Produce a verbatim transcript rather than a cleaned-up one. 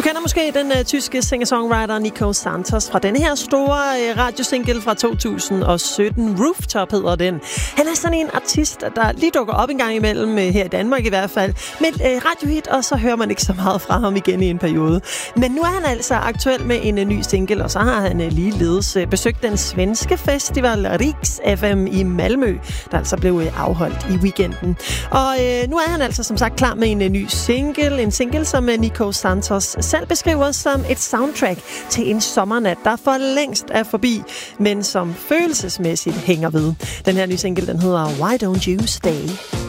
kender måske den uh, tyske singer-songwriter Nico Santos fra denne her store uh, radiosingle fra to tusind og sytten. Rooftop hedder den. Han er sådan en artist, der lige dukker op en gang imellem, uh, her i Danmark i hvert fald, med et uh, radiohit, og så hører man ikke så meget fra ham igen i en periode. Men nu er han altså aktuel med en uh, ny single, og så har han uh, ligeledes uh, besøgt den svenske festival Riks F M i Malmø, der altså blev uh, afholdt i weekenden. Og uh, nu er han altså som sagt klar med en uh, ny single, en single, som uh, Nico Santos selv beskriver som et soundtrack til en sommernat, der for længst er forbi, men som følelsesmæssigt hænger ved. Den her nye single, den hedder Why Don't You Stay?